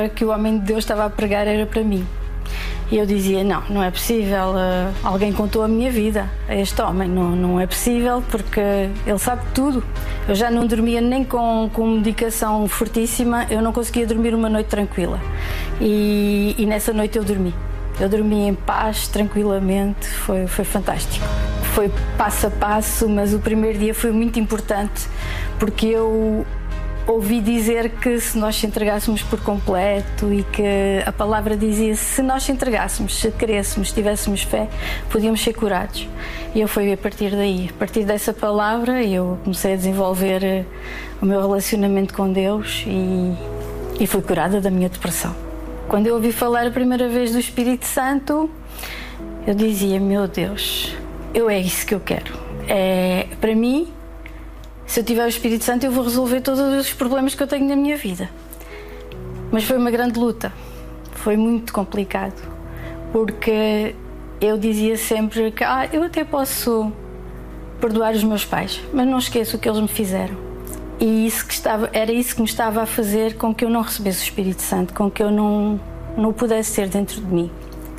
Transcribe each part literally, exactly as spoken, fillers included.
que o homem de Deus estava a pregar era para mim. E eu dizia, não, não é possível, uh, alguém contou a minha vida a este homem, não, não é possível porque ele sabe tudo. Eu já não dormia nem com, com medicação fortíssima, eu não conseguia dormir uma noite tranquila. E, e nessa noite eu dormi. Eu dormi em paz, tranquilamente, foi, foi fantástico. Foi passo a passo, mas o primeiro dia foi muito importante porque eu ouvi dizer que se nós se entregássemos por completo e que a palavra dizia se nós se entregássemos, se querêssemos, tivéssemos fé, podíamos ser curados. E eu fui a partir daí, a partir dessa palavra, eu comecei a desenvolver o meu relacionamento com Deus e, e fui curada da minha depressão. Quando eu ouvi falar a primeira vez do Espírito Santo, eu dizia, meu Deus, eu é isso que eu quero. É, para mim, se eu tiver o Espírito Santo, eu vou resolver todos os problemas que eu tenho na minha vida. Mas foi uma grande luta, foi muito complicado, porque eu dizia sempre que ah, eu até posso perdoar os meus pais, mas não esqueço o que eles me fizeram. E isso que estava, era isso que me estava a fazer com que eu não recebesse o Espírito Santo, com que eu não, não o pudesse ter dentro de mim.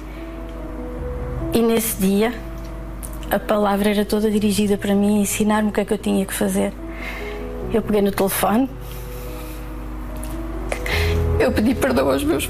E nesse dia, a palavra era toda dirigida para mim, ensinar-me o que é que eu tinha que fazer. Eu peguei no telefone, eu pedi perdão aos meus